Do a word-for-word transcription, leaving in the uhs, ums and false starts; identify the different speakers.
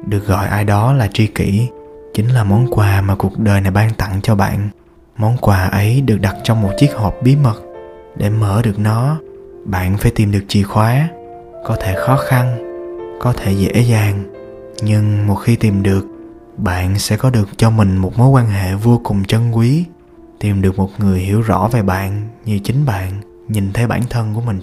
Speaker 1: Được gọi ai đó là tri kỷ chính là món quà mà cuộc đời này ban tặng cho bạn. Món quà ấy được đặt trong một chiếc hộp bí mật. Để mở được nó, bạn phải tìm được chìa khóa. Có thể khó khăn, có thể dễ dàng, nhưng một khi tìm được, bạn sẽ có được cho mình một mối quan hệ vô cùng trân quý. Tìm được một người hiểu rõ về bạn như chính bạn nhìn thấy bản thân của mình